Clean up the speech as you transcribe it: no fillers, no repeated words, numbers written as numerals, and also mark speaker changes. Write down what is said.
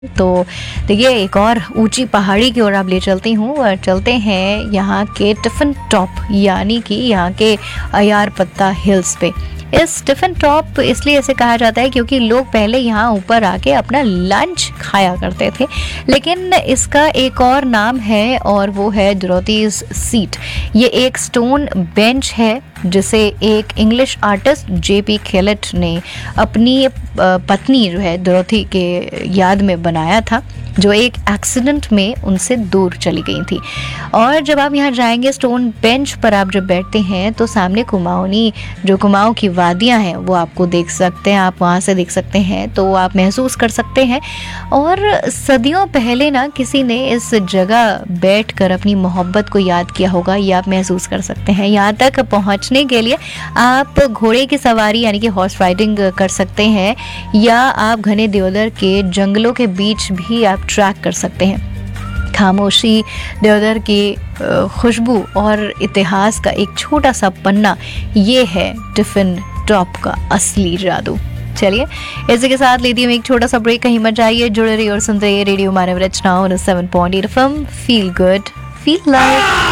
Speaker 1: तो देखिए, एक और ऊंची पहाड़ी की ओर आप ले चलती हूँ और चलते हैं यहाँ के टिफिन टॉप, यानी कि यहाँ के अयार पत्ता हिल्स पे। इस टिफिन टॉप इसलिए इसे कहा जाता है क्योंकि लोग पहले यहाँ ऊपर आके अपना लंच खाया करते थे, लेकिन इसका एक और नाम है और वो है डोरोथीज सीट। ये एक स्टोन बेंच है जिसे एक इंग्लिश आर्टिस्ट जेपी खेलेट ने अपनी पत्नी जो है डोरोथी के याद में बनाया था, जो एक एक्सीडेंट में उनसे दूर चली गई थी। और जब आप यहाँ जाएंगे, स्टोन बेंच पर आप जब बैठते हैं तो सामने कुमाऊनी, जो कुमाऊं की वादियाँ हैं वो आपको देख सकते हैं, आप वहाँ से देख सकते हैं, तो आप महसूस कर सकते हैं। और सदियों पहले ना किसी ने इस जगह बैठकर अपनी मोहब्बत को याद किया होगा, ये आप महसूस कर सकते हैं। यहाँ तक पहुँचने के लिए आप घोड़े की सवारी यानी कि हॉर्स राइडिंग कर सकते हैं, या आप घने देवदार के जंगलों के बीच भी आप ट्रैक कर सकते हैं। खामोशी, देवदार की खुशबू और इतिहास का एक छोटा सा पन्ना, ये है टिफिन टॉप का असली जादू। चलिए, इसी के साथ लेती हूँ एक छोटा सा ब्रेक। कहीं मत जाइए, जुड़े रहिए और सुनते रहिए रेडियो मानव रचनाओं 7.8 FM। Feel good, feel like.